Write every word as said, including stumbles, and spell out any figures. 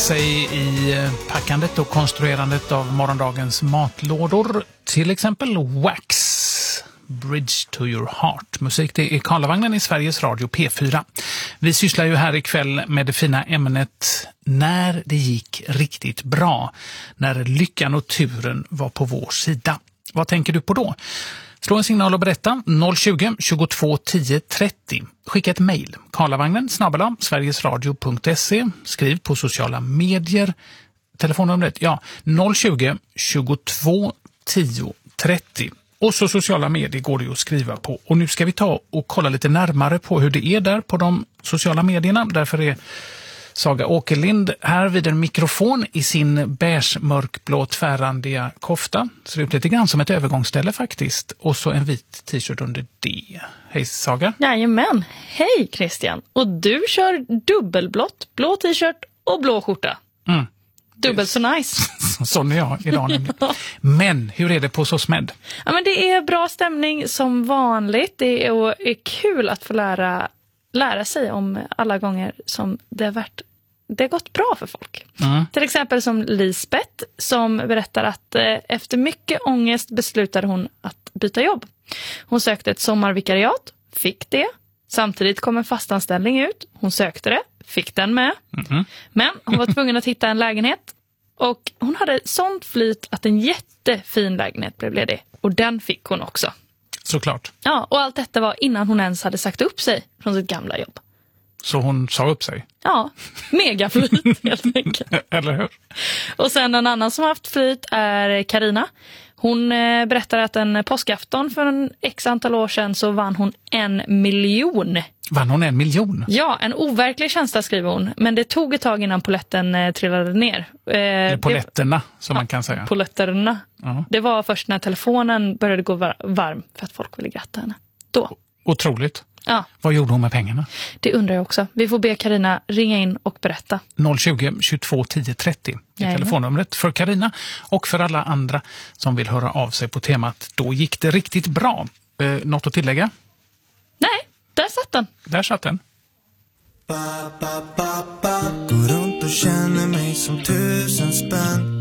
sig i packandet och konstruerandet av morgondagens matlådor. Till exempel Wax, Bridge to your heart. Musik, det är Karlavagnen i Sveriges Radio P fyra. Vi sysslar ju här ikväll med det fina ämnet när det gick riktigt bra. När lyckan och turen var på vår sida. Vad tänker du på då? Slå en signal och berätta noll tjugo, tjugotvå, tio, trettio. Skicka ett mejl. Karlavagnen snabel-a sverigesradio punkt se. Skriv på sociala medier. Telefonnumret, ja, noll tjugo, tjugotvå, tio, trettio. Och så sociala medier går det att skriva på. Och nu ska vi ta och kolla lite närmare på hur det är där på de sociala medierna. Därför är Saga Åkerlind här vid en mikrofon i sin beige mörkblå tvärrandiga kofta. Ser ut lite grann som ett övergångsställe faktiskt. Och så en vit t-shirt under det. Hej Saga. Jajamän. Hej Christian. Och du kör dubbelblått, blå t-shirt och blå skjorta. Mm. Dubbelt så nice. Sån är jag idag nämligen. Men hur är det på SOSMED? Ja, men det är bra stämning som vanligt. Det är, är kul att få lära, lära sig om alla gånger som det har, varit, det har gått bra för folk. Mm. Till exempel som Lisbeth som berättar att eh, efter mycket ångest beslutade hon att byta jobb. Hon sökte ett sommarvikariat, fick det. Samtidigt kom en fastanställning ut. Hon sökte det, fick den med. Mm-hmm. Men hon var tvungen att hitta en lägenhet. Och hon hade sånt flyt att en jättefin lägenhet blev ledig. Och den fick hon också. Såklart. Ja, och allt detta var innan hon ens hade sagt upp sig från sitt gamla jobb. Så hon sa upp sig? Ja, megaflyt helt enkelt. Eller hur? Och sen en annan som har haft flyt är Karina. Hon eh, berättar att en påskafton för en x antal år sedan så vann hon en miljon. Vann hon en miljon? Ja, en overklig känsla skriver hon. Men det tog ett tag innan poletten eh, trillade ner. Eh, poletterna som det, man kan säga. Poletterna. Uh-huh. Det var först när telefonen började gå var- varm för att folk ville gratta henne. Då. Otroligt. Ja. Vad gjorde hon med pengarna? Det undrar jag också. Vi får be Karina ringa in och berätta. noll tjugo, tjugotvå, tio, trettio är telefonnumret för Karina och för alla andra som vill höra av sig på temat. Då gick det riktigt bra. Eh, något att tillägga? Nej, där satt den. Där satt den. Går runt och känner mig som tusen spänn.